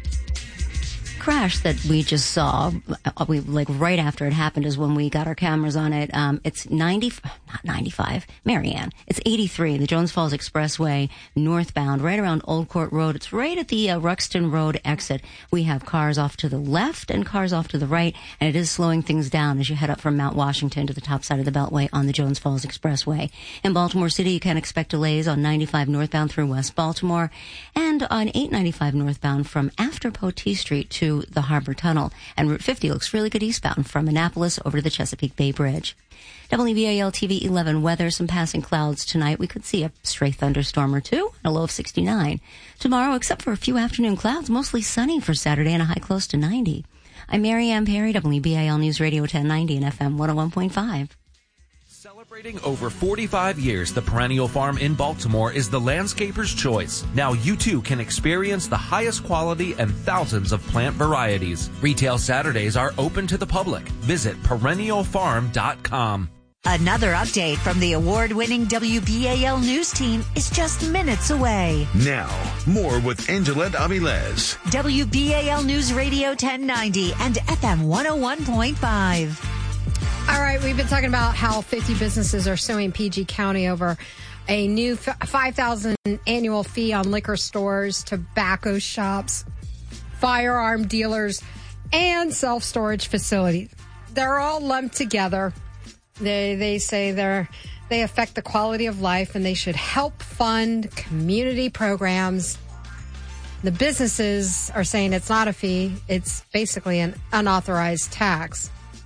Crash that we just saw, uh, we like right after it happened is when we got our cameras on it. Um, it's ninety, not ninety-five, Marianne. It's eighty-three, the Jones Falls Expressway, northbound, right around Old Court Road. It's right at the uh, Ruxton Road exit. We have cars off to the left and cars off to the right, and it is slowing things down as you head up from Mount Washington to the top side of the Beltway on the Jones Falls Expressway. In Baltimore City, you can expect delays on ninety-five northbound through West Baltimore, and on eight ninety-five northbound from after Poteet Street to the Harbor Tunnel. And Route fifty looks really good eastbound from Annapolis over to the Chesapeake Bay Bridge. W B A L T V eleven weather, some passing clouds tonight. We could see a stray thunderstorm or two, a low of sixty-nine. Tomorrow, except for a few afternoon clouds, mostly sunny for Saturday and a high close to ninety. I'm Mary Ann Perry, W B A L News Radio ten ninety and F M one oh one point five. Celebrating over forty-five years, the Perennial Farm in Baltimore is the landscaper's choice. Now you too can experience the highest quality and thousands of plant varieties. Retail Saturdays are open to the public. Visit perennial farm dot com. Another update from the award-winning W B A L News team is just minutes away. Now, more with Angelette Avilez. W B A L News Radio ten ninety and F M one oh one point five. All right, we've been talking about how fifty businesses are suing P G County over a new five thousand dollars annual fee on liquor stores, tobacco shops, firearm dealers, and self-storage facilities. They're all lumped together. They they say they're they affect the quality of life and they should help fund community programs. The businesses are saying it's not a fee. It's basically an unauthorized tax.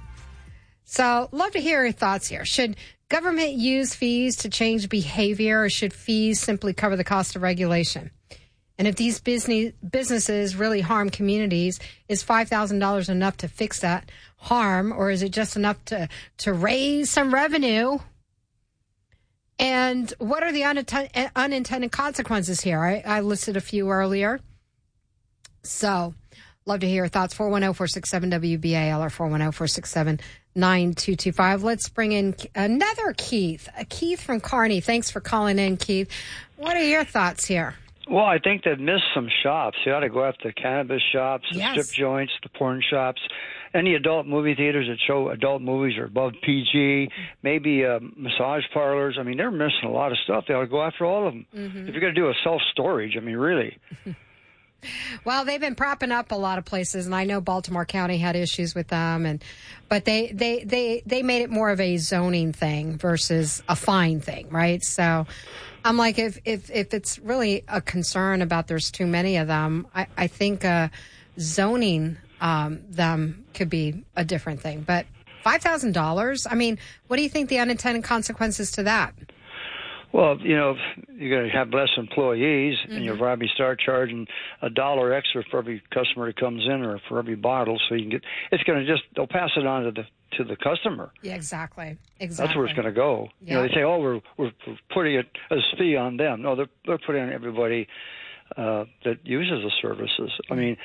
So, love to hear your thoughts here. Should government use fees to change behavior, or should fees simply cover the cost of regulation? And if these business businesses really harm communities, is five thousand dollars enough to fix that harm, or is it just enough to, to raise some revenue? And what are the unattend- unintended consequences here? I, I listed a few earlier. So, love to hear your thoughts. four one zero, four six seven, W B A L or four one zero, four six seven, nine two two five. Let's bring in another Keith. Uh, Keith from Kearney. Thanks for calling in, Keith. What are your thoughts here? Well, I think they've missed some shops. You ought to go after the cannabis shops, the Yes. strip joints, the porn shops, any adult movie theaters that show adult movies are above P G, maybe uh, massage parlors. I mean, they're missing a lot of stuff. They ought to go after all of them. Mhm. If you're going to do a self-storage, I mean, really. Well, they've been propping up a lot of places, and I know Baltimore County had issues with them, and but they they they they made it more of a zoning thing versus a fine thing, right? So I'm like, if if if it's really a concern about there's too many of them, I I think uh, zoning um, them could be a different thing. But five thousand dollars, I mean, what do you think the unintended consequences to that? Well, you know, you're going to have less employees, and you'll probably start charging a dollar extra for every customer that comes in, or for every bottle, so you can get. It's going to just they'll pass it on to the to the customer. Yeah, exactly. Exactly. That's where it's going to go. Yeah. You know, they say, "Oh, we're we're we're putting it as fee on them." No, they're they're putting it on everybody uh, that uses the services. I mean,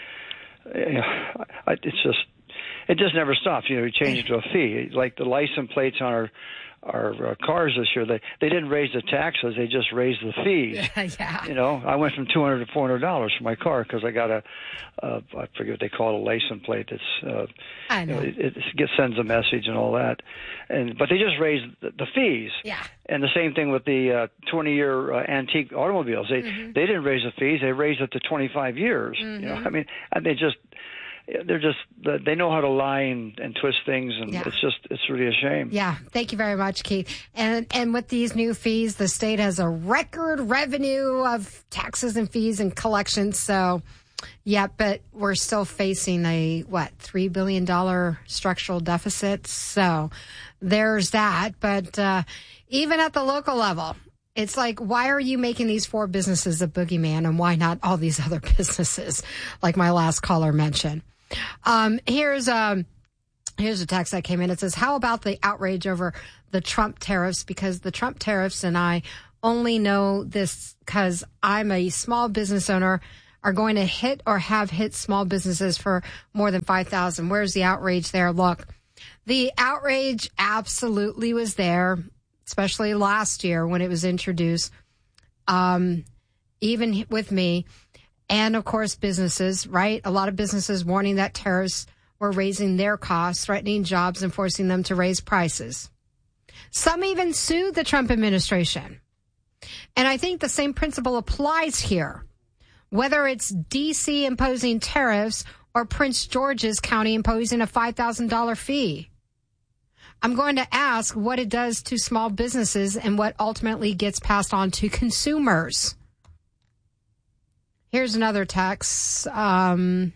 I, it's just it just never stops. You know, you change it to a fee, like the license plates on our. our uh, cars this year. They they didn't raise the taxes; they just raised the fees. Yeah, yeah. You know, I went from two hundred to four hundred dollars for my car because I got a, uh, I forget what they call it, a license plate. That's uh, I know. You know, it, it gets, sends a message and all that, and but they just raised the, the fees. Yeah. And the same thing with the uh, twenty-year uh, antique automobiles. They Mhm. they didn't raise the fees; they raised it to twenty-five years. You know, Mhm. I mean, and they just. They're just they know how to lie and, and twist things, and Yeah. it's just it's really a shame. Yeah, thank you very much, Keith. And and with these new fees, the state has a record revenue of taxes and fees and collections. So, yeah, but we're still facing a what three billion dollar structural deficit. So there's that. But uh, even at the local level, It's like, why are you making these four businesses a boogeyman and why not all these other businesses, like my last caller mentioned? Um, here's, um, here's a text that came in. It says, how about the outrage over the Trump tariffs? Because the Trump tariffs, and I only know this because I'm a small business owner, are going to hit or have hit small businesses for more than five thousand. Where's the outrage there? Look, the outrage absolutely was there, especially last year when it was introduced, um, even with me. And, of course, businesses, right? A lot of businesses warning that tariffs were raising their costs, threatening jobs, and forcing them to raise prices. Some even sued the Trump administration. And I think the same principle applies here, whether it's D C imposing tariffs or Prince George's County imposing a five thousand dollars fee. I'm going to ask what it does to small businesses and what ultimately gets passed on to consumers. Here's another text. Um,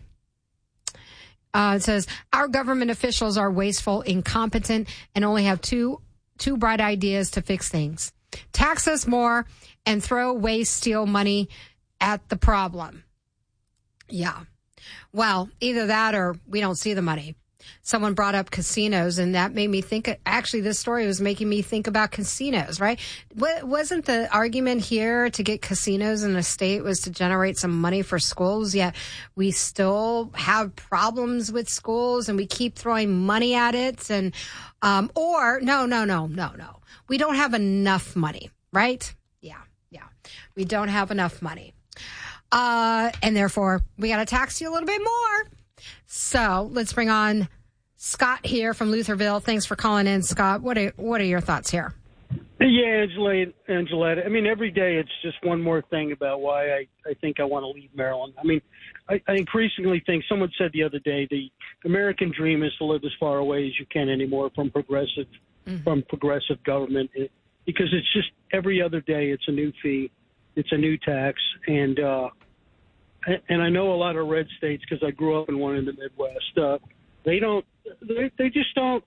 uh, it says, our government officials are wasteful, incompetent, and only have two two bright ideas to fix things. Tax us more and throw waste, steal money at the problem. Yeah. Well, either that or we don't see the money. Someone brought up casinos, and that made me think, actually, this story was making me think about casinos, right? Wasn't the argument here to get casinos in the state was to generate some money for schools? Yet we still have problems with schools, and we keep throwing money at it. And, um, or no, no, no, no, no. We don't have enough money, right? Yeah, yeah. We don't have enough money. Uh, and therefore, we got to tax you a little bit more. So let's bring on Scott here from Lutherville. Thanks for calling in, Scott. What are what are your thoughts here? Yeah, Angela, Angeletta. I mean, every day it's just one more thing about why I, I think I want to leave Maryland. I mean, I, I increasingly think, someone said the other day, the American dream is to live as far away as you can anymore from progressive mm-hmm. from progressive government, it, because it's just every other day it's a new fee, it's a new tax, and uh, and I know a lot of red states because I grew up in one in the Midwest. Uh, they don't, they, they just don't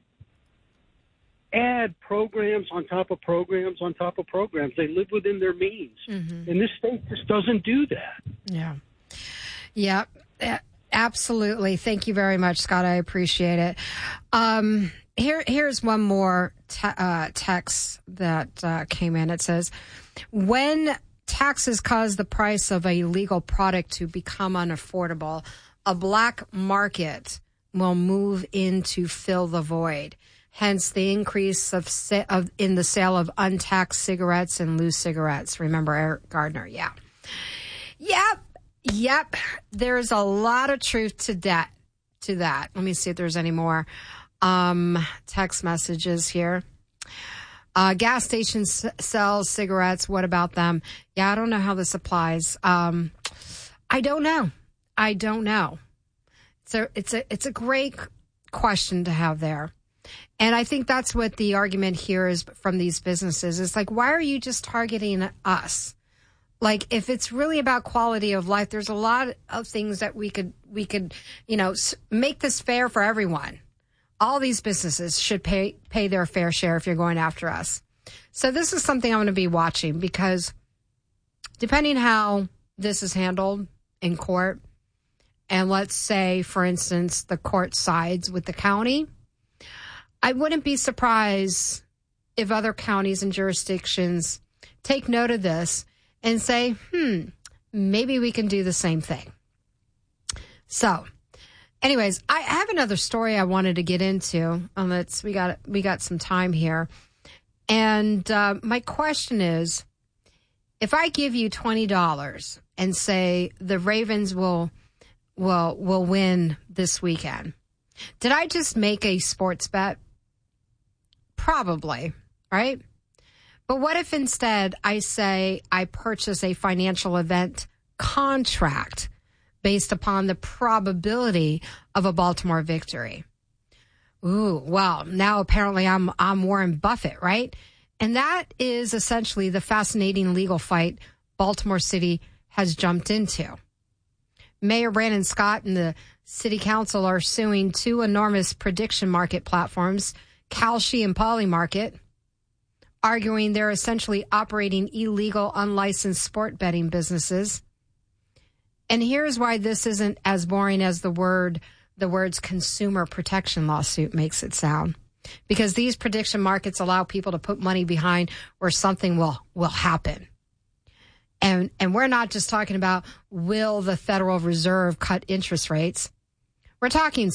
add programs on top of programs on top of programs. They live within their means. Mm-hmm. And this state just doesn't do that. Yeah. Yeah, absolutely. Thank you very much, Scott. I appreciate it. Um, here, here's one more te- uh, text that uh, came in. It says, when taxes cause the price of a legal product to become unaffordable, a black market will move in to fill the void. Hence the increase of, sa- of in the sale of untaxed cigarettes and loose cigarettes. Remember Eric Gardner? Yeah. Yep. Yep. There's a lot of truth to that. To that. Let me see if there's any more um, text messages here. Uh, gas stations sell cigarettes. What about them? Yeah, I don't know how this applies. Um, I don't know. I don't know. So it's a it's a great question to have there. And I think that's what the argument here is from these businesses. It's like, why are you just targeting us? Like, if it's really about quality of life, there's a lot of things that we could, we could, you know, make this fair for everyone. All these businesses should pay, pay their fair share if you're going after us. So this is something I'm going to be watching, because depending how this is handled in court, and let's say, for instance, the court sides with the county, I wouldn't be surprised if other counties and jurisdictions take note of this and say, hmm, maybe we can do the same thing. So, anyways, I have another story I wanted to get into. Um, let's, we got we got some time here. And uh, my question is, if I give you twenty dollars and say the Ravens will will will win this weekend, did I just make a sports bet? Probably, right? But what if instead I say I purchase a financial event contract based upon the probability of a Baltimore victory? Ooh, well, now apparently I'm I'm Warren Buffett, right? And that is essentially the fascinating legal fight Baltimore City has jumped into. Mayor Brandon Scott and the city council are suing two enormous prediction market platforms, Kalshi and Polymarket, arguing they're essentially operating illegal, unlicensed sport betting businesses. And here's why this isn't as boring as the word, the words consumer protection lawsuit makes it sound. Because these prediction markets allow people to put money behind where something will, will happen. And, and we're not just talking about will the Federal Reserve cut interest rates. We're talking